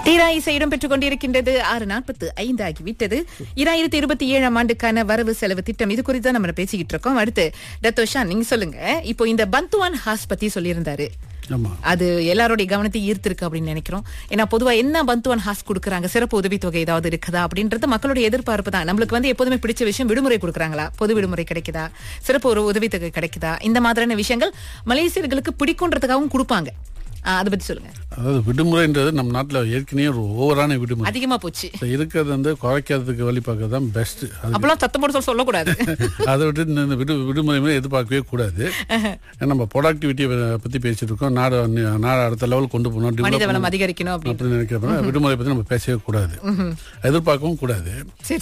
தீரா இசை இடம்பெற்றுக் கொண்டிருக்கின்றது. 6:45 ஆகிவிட்டது. 2027 ஆண்டுக்கான வரவு செலவு திட்டம், இது குறித்து தான் நம்ம பேசிக்கிட்டு இருக்கோம். அடுத்து டத்தோஷா, நீங்க சொல்லுங்க. இப்போ இந்த பந்துவான் ஹாஸ் பத்தி சொல்லியிருந்தாரு, அது எல்லாருடைய கவனத்தை ஈர்த்திருக்கு அப்படின்னு நினைக்கிறோம். ஏன்னா பொதுவா என்ன பந்துவான் ஹாஸ் கொடுக்கறாங்க, சிறப்பு உதவித்தொகை ஏதாவது இருக்குதா அப்படின்றது மக்களுடைய எதிர்பார்ப்பு தான். நம்மளுக்கு எப்போதுமே பிடிச்ச விஷயம், விடுமுறை கொடுக்கறாங்களா, பொது விடுமுறை கிடைக்குதா, சிறப்பு ஒரு உதவித்தொகை கிடைக்குதா, இந்த மாதிரியான விஷயங்கள் மலேசியர்களுக்கு பிடிக்கும்ன்றதுக்காகவும் கொடுப்பாங்க. அதை பத்தி சொல்லுங்க. அதாவது விடுமுறைன்றது நம்ம நாட்டுல ஏற்கனவே ஒரு ஓவரான விடுமுறை அதிகமா போச்சு. இருக்கிறது குறைக்கிறதுக்கு வழி பார்க்கறது தான் பெஸ்ட். அப்பெல்லாம் சத்தம் போட்டு சொல்லக்கூடாது. அதை விட்டு விடுமுறை எதிர்பார்க்கவே கூடாது. நம்ம ப்ரொடக்டிவிட்டியை பத்தி பேசிட்டு இருக்கோம். நாடு அடுத்த லெவல் கொண்டு போகணும், மனித வளம் அதிகரிக்கணும் அப்படின்னு நினைக்கிறப்ப விடுமுறை பத்தி நம்ம பேசவே கூடாது, எதிர்பார்க்கவும் கூடாது.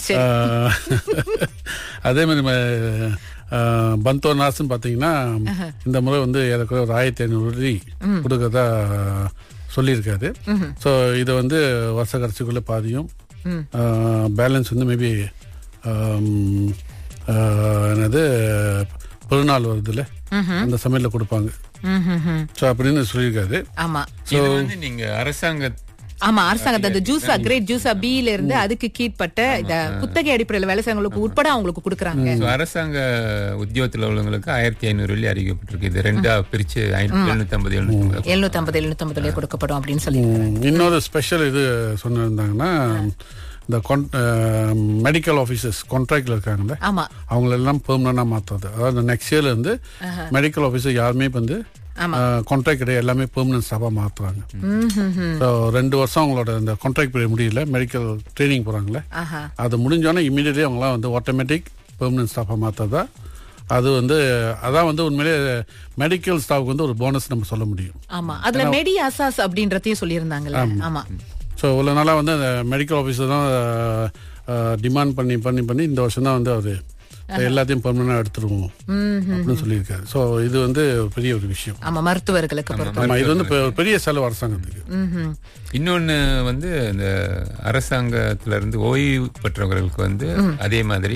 அதே மாதிரி பந்தோன் நாசுன்னு பாத்தீங்கன்னா இந்த முறை ஏறக்குறைய ஒரு 1500 வெள்ளி கொடுக்கறதா சொல்லியிருக்காரு. ஸோ இதை வருஷ கடைசிக்குள்ள பாதியும் பேலன்ஸ் மேபி என்னது பெருநாள் வருதுல அந்த சமையல கொடுப்பாங்க. ஸோ அப்படின்னு சொல்லியிருக்காரு. ஆமா, நீங்க அரசாங்க அரசாங்கத்தை ஜூசா கிரேட் ஜூசா பில இருந்து அதுக்கு கீழ்பட்ட இந்த குத்தகை அடிப்படையில் வேலை செய்யறவங்களுக்கு உட்பட அவங்களுக்கு கொடுக்கறாங்க. அரசாங்க உத்தியோகத்தில் உள்ளவங்களுக்கு 1500 வெள்ளி அறிவிக்கப்பட்டிருக்கு. இது ரெண்டா பிரிச்சு 750 கொடுக்கப்படும் அப்படின்னு சொல்லி இன்னொரு ஸ்பெஷல் இது சொன்னாங்கன்னா இந்த மெடிக்கல் ஆபீசர்ஸ் கான்ட்ராக்ட்ல இருக்காங்கல்ல, அவங்களெல்லாம் பெர்மனண்டா மாத்தாது. அதாவது நெக்ஸ்ட் இயர்ல இருந்து மெடிக்கல் ஆபீசர் யாருமே கான்ட்ராக்ட் கிடையாது, எல்லாமே பெர்மனன்ட் ஸ்டாஃபா மாத்துறாங்க. 2 வருஷம் அவங்களோட இந்த கான்ட்ராக்ட் பீரியட் முடியல, மெடிக்கல் ட்ரைனிங் போறாங்களே, அது முடிஞ்சோன்னா இமீடியட்லி அவங்களாம் ஆட்டோமேட்டிக் பெர்மனன்ட் ஸ்டாஃபா மாத்தாதா. அது அதான் உண்மையிலே மெடிக்கல் ஸ்டாஃப்க்கு ஒரு போனஸ் நம்ம சொல்ல முடியும். ஆமா, அதுல மெடி அசாஸ் அப்படின்றதையும் சொல்லியிருந்தாங்கல்ல. ஆமா, ஸோ இவ்வளவு நாளா அந்த மெடிக்கல் ஆஃபீஸர் தான் டிமாண்ட் பண்ணி பண்ணி பண்ணி இந்த வருஷம் தான் அவரு எல்லாத்தையும் பெர்மனண்டா எடுத்துருவோம் அப்படின்னு சொல்லியிருக்காரு. ஸோ இது பெரிய ஒரு விஷயம். ஆமா, மருத்துவர்களுக்கு இது பெரிய செலவு அரசாங்கத்துக்கு. இன்னொன்னு இந்த அரசாங்கத்துல இருந்து ஓய்வு பெற்றவர்களுக்கு அதே மாதிரி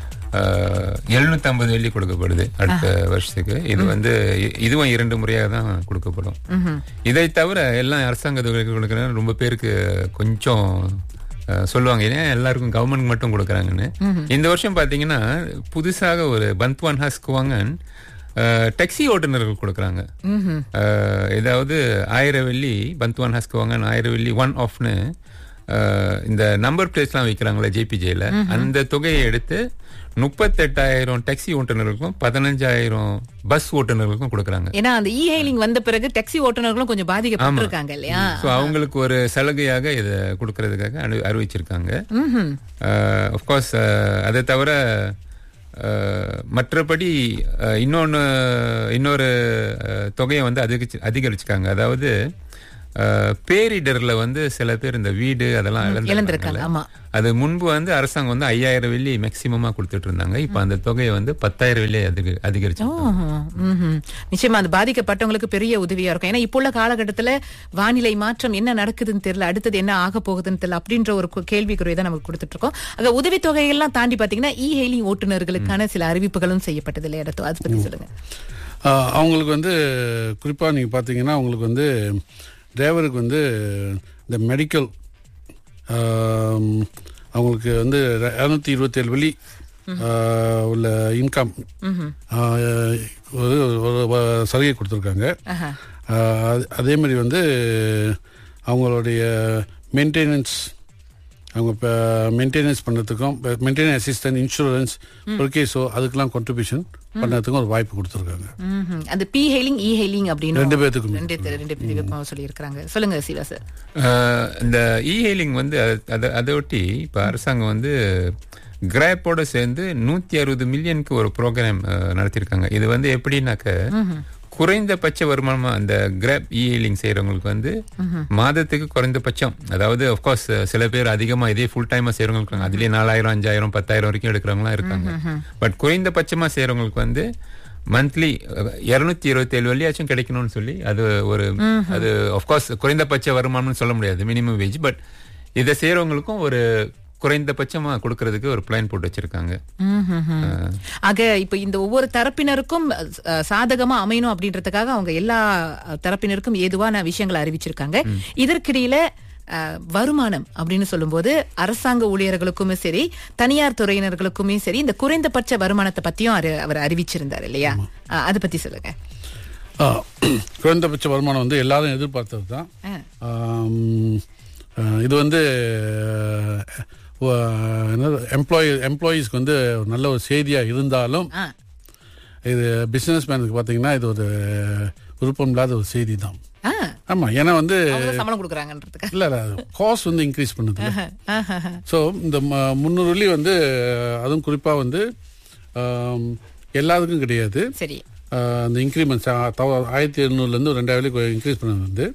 750 வெள்ளி கொடுக்கப்படுது அடுத்த வருஷத்துக்கு. இது இதுவும் 2 முறையாக தான் கொடுக்கப்படும். இதை தவிர எல்லாம் அரசாங்க தொகைக்கு கொடுக்கற ரொம்ப பேருக்கு கொஞ்சம் சொல்லுவாங்க, ஏன் எல்லாருக்கும் கவர்மெண்ட் மட்டும் கொடுக்கறாங்கன்னு. இந்த வருஷம் பாத்தீங்கன்னா புதுசாக ஒரு பந்த்வான் ஹாஸ் குவாங்கன் டாக்ஸி ஓட்டுநர்கள் கொடுக்கறாங்க. ஏதாவது 1000 வெள்ளி பந்த்வான் ஹாஸ் குவாங்கன் 1000 வெள்ளி ஒன் ஆஃப்னு இந்த நம்பர் பிளேட்ஸ்லாம் வைக்கிறாங்களே ஜேபிஜேல, அந்த தொகையை எடுத்து 38,000 டாக்ஸி ஓட்டுநர்களுக்கும் 15,000 பஸ் ஓட்டுநர்களுக்கும் கொடுக்கறாங்க. ஏன்னா அந்த இ-ஹெயிலிங் வந்த பிறகு டாக்ஸி ஓட்டுநர்களும் கொஞ்சம் பாதிக்கப்பட்டிருக்காங்க இல்லையா? சோ அவங்களுக்கு ஒரு சலுகையாக இத கொடுக்கறதுக்காக அறிவிச்சிருக்காங்க. ஆஃப் கோர்ஸ் அதை தவிர மற்றபடி இன்னொரு தொகையை அதிகரிச்சுக்காங்க. அதாவது பேரிடர்ல சில பேர் இந்த வீடு அதெல்லாம் இழந்திருக்காங்க. அது முன்பு அரசாங்கம் 5000 வெள்ளி மேக்சிமமா கொடுத்துட்டு இருந்தாங்க. இப்ப அந்த தொகையை 10,000 வெள்ளி அதிகரிச்சு. நிச்சயமா அது பாதிக்கப்பட்டவங்களுக்கு பெரிய உதவியா இருக்கும். ஏன்னா இப்போ உள்ள காலகட்டத்துல வானிலை மாற்றம் என்ன நடக்குதுன்னு தெரியல, அடுத்தது என்ன ஆக போகுதுன்னு தெரியல அப்படின்ற ஒரு கேள்விக்குறியை தான் நமக்கு கொடுத்துட்டு இருக்கோம். ஆக உதவித்தொகையெல்லாம் தாண்டி பாத்தீங்கன்னா இ-ஹெயிலிங் ஓட்டுநர்களுக்கான சில அறிவிப்புகளும் செய்யப்பட்டது இல்லையா? அதை பத்தி சொல்லுங்க. அவங்களுக்கு குறிப்பா நீங்க பாத்தீங்கன்னா அவங்களுக்கு டிரைவருக்கு இந்த மெடிக்கல் அவங்களுக்கு 227 வெள்ளி உள்ள இன்கம் சலுகை கொடுத்துருக்காங்க. அதே மாதிரி அவங்களுடைய மெயின்டெனன்ஸ், அவங்க இப்போ மெயின்டெனன்ஸ் பண்ணுறதுக்கும் மெயின்டெனன்ஸ் அசிஸ்டன்ட் இன்சூரன்ஸ் பொருக்கேஸோ அதுக்கெல்லாம் கான்ட்ரிபியூஷன் பண்ணுறதுக்கும் ஒரு வாய்ப்பு கொடுத்துருக்காங்க. அந்த பி-ஹெயிலிங் இ-ஹெயிலிங் அப்படின்னு 2 பேருக்கும் சொல்லியிருக்காங்க. சொல்லுங்க சிவா சார். இந்த இ-ஹெயிலிங் அதை ஒட்டி இப்போ அரசாங்கம் கிராப்போட சேர்ந்து 160 மில்லியனுக்கு ஒரு ப்ரோக்ராம் நடத்திருக்காங்க. இது எப்படின்னாக்க குறைந்தபட்ச வருமானமா அந்த கிராப் இ-ஹெயிலிங் செய்யறவங்களுக்கு மாதத்துக்கு குறைந்தபட்சம், அதாவது ஆஃப்கோர்ஸ் சில பேர் அதிகமா இதே ஃபுல் டைமா செய்யறவங்க இருக்காங்க, அதுலயே 4000 5000 10,000 வரைக்கும் எடுக்கிறவங்களாம் இருக்காங்க. பட் குறைந்தபட்சமா செய்யறவங்களுக்கு மந்த்லி 227 வெள்ளியாச்சும் கிடைக்கணும்னு சொல்லி அது ஆஃப்கோர்ஸ் குறைந்தபட்ச வருமானம்னு சொல்ல முடியாது, மினிமம் வேஜ். பட் இதை செய்யறவங்களுக்கும் ஒரு குறைந்தபட்சமா கொடுக்கறதுக்கு ஒரு பிளான் போட்டு வச்சிருக்காங்க. ஆக இப்ப இந்த ஒவ்வொரு தரப்பினருக்கும் சாதகமா அமையணும் அப்படின்றதுக்காக அவங்க எல்லா தரப்பினருக்கும் ஏதுவான விஷயங்களை அறிவிச்சிருக்காங்க. இதற்கிடையில வருமானம் அப்படின்னு சொல்லும்போது அரசாங்க ஊழியர்களுக்குமே சரி, தனியார் துறையினர்களுக்குமே சரி, இந்த குறைந்தபட்ச வருமானத்தை பத்தியும் அவர் அறிவிச்சிருந்தார் இல்லையா? அதை பத்தி சொல்லுங்க. குறைந்தபட்ச வருமானம் வந்து எல்லாரும் எதிர்பார்த்தது தான். இது வந்து எம்ப்ளாயீஸ்க்கு வந்து நல்ல ஒரு செய்தியா இருந்தாலும் இது பிசினஸ் மேனுக்கு பாத்தீங்கன்னா இது ஒரு விருப்பம் இல்லாத ஒரு செய்தி தான். ஆமா, ஏன்னா வந்து சம்பளம் கொடுக்குறாங்கன்றதுக்கு இல்ல காஸ்ட் வந்து இன்க்ரீஸ் பண்ணுது. ஸோ இந்த 300 வெள்ளி வந்து அதுவும் குறிப்பா வந்து எல்லாத்துக்கும் கிடையாது. சரி, அந்த இன்க்ரிமெண்ட்ஸ் 1700 2000 இன்க்ரீஸ் பண்ணது வந்து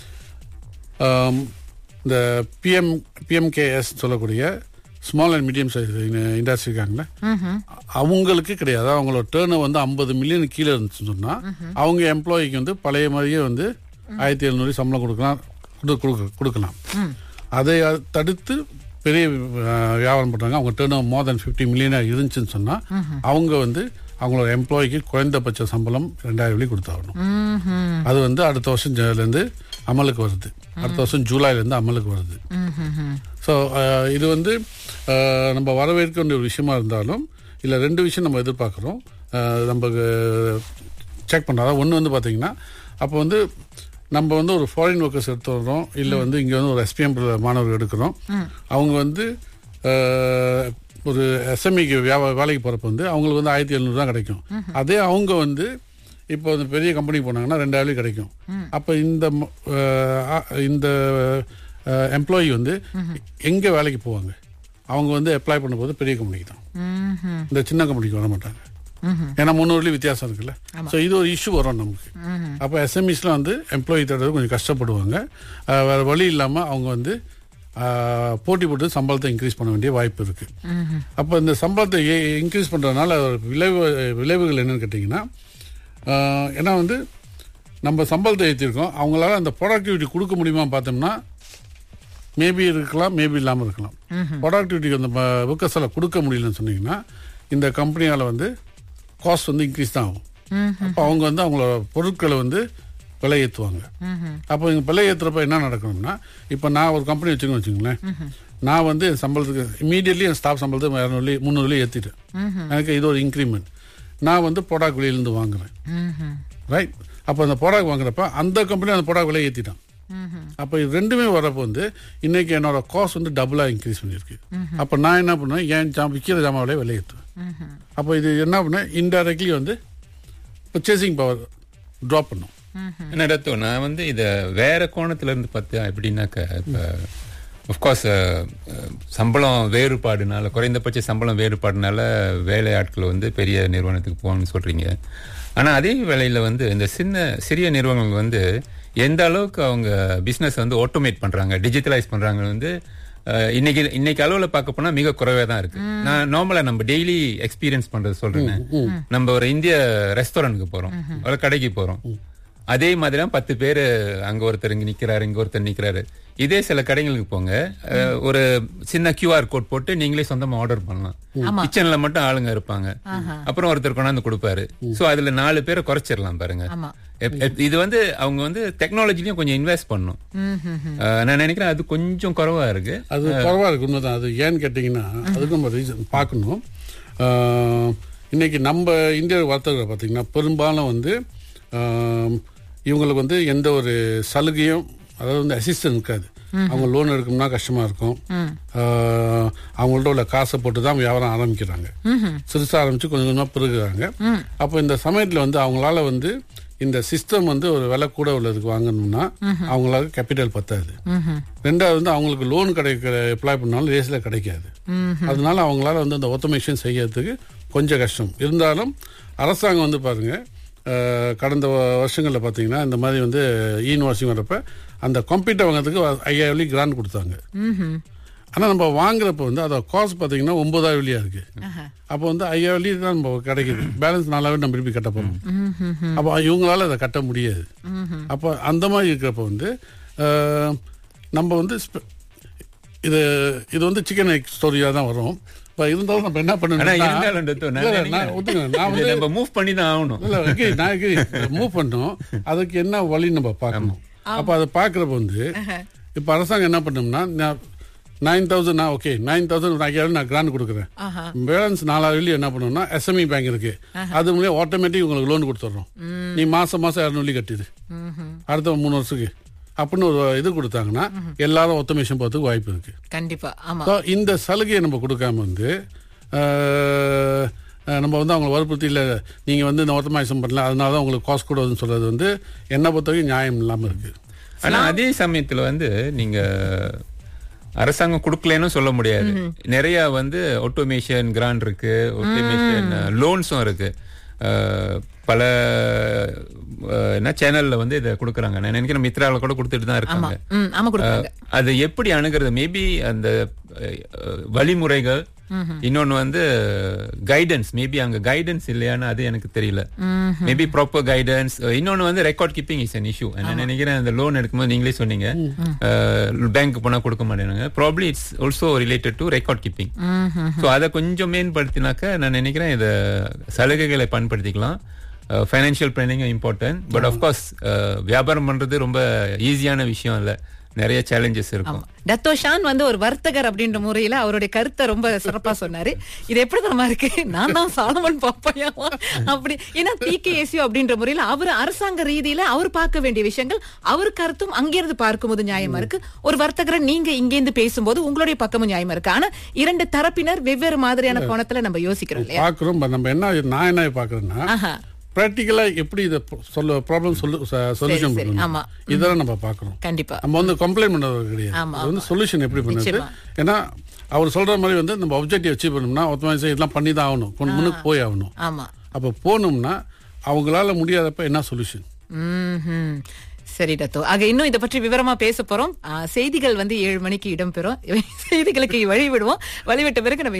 இந்த பிஎம்கேஎஸ் சொல்லக்கூடிய small and medium size industry இருக்காங்களே, அவங்களுக்கு கிடையாது. அவங்களோட டேர்ன் வந்து 50 மில்லியன் கீழே இருந்துச்சுன்னு சொன்னா அவங்க எம்ப்ளாயிக்கு வந்து பழைய மாதிரியே வந்து 1700 சம்பளம் கொடுக்கலாம். அதை தடுத்து பெரிய வியாபாரம் பண்றாங்க. அவங்க டேர்ன் மோர் தென் 50 மில்லியனா இருந்துச்சுன்னு சொன்னா அவங்க வந்து அவங்களோட எம்ப்ளாய்க்கு குறைந்தபட்ச சம்பளம் 2000 வெள்ளி கொடுத்தாகணும். அது வந்து அடுத்த வருஷம் இருந்து அமலுக்கு வருது. அடுத்த வருஷம் ஜூலைல இருந்து அமலுக்கு வருது. ஸோ இது வந்து நம்ம வரவேற்க வேண்டிய ஒரு விஷயமா இருந்தாலும் இல்லை 2 விஷயம் நம்ம எதிர்பார்க்குறோம். நமக்கு செக் பண்ணுறோம். ஒன்று வந்து பார்த்தீங்கன்னா அப்போ வந்து நம்ம வந்து ஒரு ஃபாரின் ஒர்க்கர்ஸ் எடுத்து வர்றோம், இல்லை வந்து இங்கே வந்து ஒரு எஸ்பிஎம் மாணவர்கள் எடுக்கிறோம். அவங்க வந்து ஒரு எஸ்எம்இக்கு வேலைக்கு போகிறப்ப வந்து அவங்களுக்கு வந்து 1700 தான் கிடைக்கும். அதே அவங்க வந்து இப்போ வந்து பெரிய கம்பெனிக்கு போனாங்கன்னா 2000 கிடைக்கும். அப்போ இந்த எம்ப்ளாயி வந்து எங்கே வேலைக்கு போவாங்க? அவங்க வந்து அப்ளை பண்ணும்போது பெரிய கம்பெனிக்கு தான், இந்த சின்ன கம்பெனிக்கு வர மாட்டாங்க. ஏன்னா 300 வித்தியாசம் இருக்குல்ல. ஸோ இது ஒரு இஷ்யூ வரும் நமக்கு. அப்போ எஸ்எம்இஸ்லாம் வந்து எம்ப்ளாயி தேடுறது கொஞ்சம் கஷ்டப்படுவாங்க. வேற வழி இல்லாமல் அவங்க வந்து போட்டி போட்டு சம்பளத்தை இன்க்ரீஸ் பண்ண வேண்டிய வாய்ப்பு இருக்கு. அப்போ இந்த சம்பளத்தை இன்க்ரீஸ் பண்றதுனால விளைவுகள் என்னன்னு கேட்டீங்கன்னா, ஏன்னா வந்து நம்ம சம்பளத்தை ஏற்றிருக்கோம், அவங்களால அந்த ப்ரொடக்டிவிட்டி கொடுக்க முடியுமா பார்த்தோம்னா மேபி இருக்கலாம், மேபி இல்லாமல் இருக்கலாம். ப்ரொடக்டிவிட்டி அந்த ஒர்க்கர்ஸ் எல்லாம் கொடுக்க முடியலன்னு சொன்னீங்கன்னா இந்த கம்பெனியால வந்து காஸ்ட் வந்து இன்க்ரீஸ் தான் ஆகும். அப்போ அவங்க வந்து அவங்களோட பொருட்களை வந்து விலை ஏற்றுவாங்க. அப்போ இங்கே விலை ஏற்றுறப்ப என்ன நடக்கணும்னா, இப்போ நான் ஒரு கம்பெனி வச்சுங்களேன், நான் வந்து சம்பளத்துக்கு இமீடியட்லி என் ஸ்டாஃப் சம்பளத்தை 200 300 ஏற்றிட்டேன். எனக்கு இது ஒரு இன்க்ரிமெண்ட். நான் வந்து ப்ராடக்ட் வெளியிலேருந்து வாங்குறேன், ரைட்? அப்போ அந்த ப்ராடக்ட் வாங்குறப்ப அந்த கம்பெனி அந்த ப்ராடக்ட் விலையை ஏற்றிட்டான். அப்போ இது ரெண்டுமே வரப்போ வந்து இன்னைக்கு என்னோட காஸ்ட் வந்து டபுளாக இன்க்ரீஸ் பண்ணியிருக்கு. அப்போ நான் என்ன பண்ணுவேன், என் விற்கிற ஜாமா விலையை விலை ஏற்றுவேன். அப்போ இது என்ன பண்ணேன், இன்டைரக்ட்லி வந்து பர்ச்சேசிங் பவர் ட்ராப் பண்ணும். என்ன நான் வந்து இதை வேற கோணத்துல இருந்து பார்த்தேன். எப்படின்னாக்க இப்போ அஃப்கோர்ஸ் சம்பளம் வேறுபாடுனால, குறைந்தபட்ச சம்பளம் வேறுபாடுனால வேலை ஆட்கள் வந்து பெரிய நிறுவனத்துக்கு போகணும்னு சொல்றீங்க. ஆனா அதே வேளையில வந்து இந்த சிறிய நிறுவனங்கள் வந்து எந்த அளவுக்கு அவங்க பிசினஸ் வந்து ஆட்டோமேட் பண்றாங்க, டிஜிட்டலைஸ் பண்றாங்க வந்து இன்னைக்கு அளவுல பார்க்க போனா மிக குறைவே தான் இருக்கு. நான் நார்மலா நம்ம டெய்லி எக்ஸ்பீரியன்ஸ் பண்றது சொல்றேன். நம்ம ஒரு இந்திய ரெஸ்டாரண்ட்க்கு போறோம், ஒரு கடைக்கு போறோம், அதே மாதிரி 10 பேரு அங்க ஒருத்தர் இங்க நிக்கிறாரு, இங்க ஒருத்தர் நிக்கிறாரு. இதே சில கடைகளுக்கு போங்க, ஒரு சின்ன QR கோட் போட்டு நீங்களே சொந்தமா ஆர்டர் பண்ணலாம். கிச்சன்ல மட்டும் ஆளுங்க இருப்பாங்க, அப்புறம் ஒருத்தர் கொண்டாந்து கொடுப்பாரு. சோ அதுல 4 பேரை குறைச்சிடலாம் பாருங்க. இது வந்து அவங்க வந்து டெக்னாலஜிலயும் கொஞ்சம் இன்வெஸ்ட் பண்ணும். நான் நினைக்கிறேன் அது கொஞ்சம் குறைவா இருக்கு. அது குறைவா இருக்கு, உண்மைதான். அது ஏன்னு கேட்டீங்கன்னா அதுக்கு நம்ம ரீசன் பார்க்கணும். இன்னைக்கு நம்ம இந்திய வர்த்தகர்கள் பார்த்தீங்கன்னா பெரும்பாலும் வந்து இவங்களுக்கு வந்து எந்த ஒரு சலுகையும், அதாவது வந்து அசிஸ்டன்ட் இருக்காது. அவங்க லோன் எடுக்கணும்னா கஷ்டமா இருக்கும். அவங்கள்ட்ட உள்ள காசை போட்டு தான் வியாபாரம் ஆரம்பிக்கிறாங்க. சிறுசா ஆரம்பிச்சு கொஞ்சம் கொஞ்சமா பெருகுறாங்க. அப்போ இந்த சமயத்துல வந்து அவங்களால வந்து இந்த சிஸ்டம் வந்து ஒரு விலை கூட உள்ளதுக்கு வாங்கணும்னா அவங்களால கேபிட்டல் பத்தாது. ரெண்டாவது வந்து அவங்களுக்கு லோன் அப்ளை பண்ணாலும் ரேஸ்ல கிடைக்காது. அதனால அவங்களால வந்து அந்த ஆட்டோமேஷன் செய்யறதுக்கு கொஞ்சம் கஷ்டம். இருந்தாலும் அரசாங்கம் வந்து பாருங்க, கடந்த வருஷங்களில் பார்த்தீங்கன்னா இந்த மாதிரி வந்து இன்வாய்சிங் வரப்ப அந்த கம்ப்யூட்டர் வாங்குறதுக்கு 5000 கிராண்ட் கொடுத்தாங்க. ஆனால் நம்ம வாங்குறப்ப வந்து அதோட காஸ்ட் பார்த்தீங்கன்னா 9000 இருக்கு. அப்போ வந்து 5000 தான் நம்ம கிடைக்குது, பேலன்ஸ் 4000 நம்ம திருப்பி கட்ட போறோம். அப்போ இவங்களால அதை கட்ட முடியாது. அப்போ அந்த மாதிரி இருக்கிறப்ப வந்து நம்ம வந்து இது வந்து சிக்கன் எக் ஸ்டோரியா தான் வரும். இருந்தாலும் நம்ம என்ன பண்ணணும், மூவ் பண்ணி தான் ஆகணும். மூவ் பண்ணணும். அதுக்கு என்ன வழி நம்ம பார்க்கணும். அப்ப அதை பாக்குறப்ப வந்து இப்போ அரசாங்கம் என்ன பண்ணோம்னா 9,000 ஓகே 9,000 நான் கிராண்ட் கொடுக்குறேன். பேலன்ஸ் 4,000 என்ன பண்ணணும்னா SME பேங்க் இருக்கு, அது மூலியம் ஆட்டோமேட்டிக் உங்களுக்கு லோன் கொடுத்துட்றோம். நீ மாசம் 200 கட்டிடு அடுத்த 3 வருஷத்துக்கு அப்படின்னு ஒரு இது கொடுத்தாங்கன்னா எல்லாரும் ஆட்டோமேஷன் போறதுக்கு வாய்ப்பு இருக்கு. கண்டிப்பா. இந்த சலுகையை நம்ம கொடுக்காம வந்து நம்ம வந்து அவங்க வற்புறுத்தி இல்லை நீங்க வந்து இந்த ஆட்டோமேஷன் பண்ணல அதனால தான் உங்களுக்கு காஸ்ட் கூட வந்து சொல்றது வந்து என்ன பொறுத்தவரைக்கும் நியாயம் இல்லாம இருக்கு. ஆனா அதே சமயத்துல வந்து நீங்க அரசாங்கம் கொடுக்கலன்னு சொல்ல முடியாது. நிறைய வந்து ஆட்டோமேஷன் கிராண்ட் இருக்கு, ஆட்டோமேஷன் லோன்ஸும் இருக்கு. பல சேனல்ல வந்து இதை கொடுக்குறாங்க. நான் நினைக்கிறேன் மித்ரால கூட கொடுத்துட்டு தான் இருக்காங்க. அது எப்படி அணுகிறது மேபி அந்த வழிமுறைகள், இன்னொன்னு வந்து கைடன்ஸ், மேபி அங்க கைடன்ஸ் இல்லையான்னு அது எனக்கு தெரியல. Maybe proper guidance. இன்னொன்னு வந்து record keeping is an issue. நான் நினைக்கிறேன் அந்த லோன் எடுக்கும்போது நீங்களே சொன்னீங்க பேங்க் போனா கொடுக்க மாட்டேங்க. Probably it's also related to record keeping. So அதை கொஞ்சம் மேம்படுத்தினாக்க நான் நினைக்கிறேன் இதை சலுகைகளை பயன்படுத்திக்கலாம். Financial planning important. But of course வியாபாரம் பண்றது ரொம்ப ஈஸியான விஷயம் இல்லை, நிறைய சேலஞ்சஸ் இருக்கும். டத்தோ ஷான் வந்து ஒரு வர்த்தகர் அப்படின்ற முறையில அவருடைய கருத்தை ரொம்ப சிறப்பா சொன்னாரு. இது எப்படி தரமா இருக்கு, நான் தான் சாலமன் பாப்பாயாவா அப்படி. ஏன்னா PKSU அப்படின்ற முறையில அவர் அரசாங்க ரீதியில அவர் பார்க்க வேண்டிய விஷயங்கள் அவர் கருத்தும் அங்கிருந்து பார்க்கும்போது நியாயமா இருக்கு. ஒரு வர்த்தகரை நீங்க இங்கிருந்து பேசும்போது உங்களுடைய பக்கமும் நியாயமா இருக்கு. ஆனா 2 தரப்பினர் வெவ்வேறு மாதிரியான கோணத்துல நம்ம யோசிக்கிறோம் இல்லையா? பாக்குறோம். நம்ம நான் என்ன பாக்குறேன்னா பிராக்டிகலா எப்படி இத ப்ராப்ளம் சொல்யூஷன் பண்ணணும் இதெல்லாம் நம்ம பாக்குறோம். கண்டிப்பா நம்ம வந்து கம்ப்ளைண்ட் பண்றது கிடையாது, அது வந்து சொல்யூஷன் எப்படி பண்ணுறது. ஏன்னா அவர் சொல்ற மாதிரி வந்து நம்ம ஆப்ஜெக்டிவ் அச்சீவ் பண்ணணும்னா ஆட்டோமேட்டிக்கா இதெல்லாம் பண்ணி தான் ஆகணும், முன்னுக்கு போய் ஆகணும். அப்ப போனோம்னா அவங்களால முடியாதப்ப என்ன சொல்யூஷன்? சரி டத்தோ, ஆக இன்னும் இதை பற்றி விவரமா பேச போறோம். செய்திகள் வந்து 7 மணிக்கு இடம்பெறும். செய்திகளுக்கு வழிவிடுவோம். வழிவிட்ட பிறகு நம்ம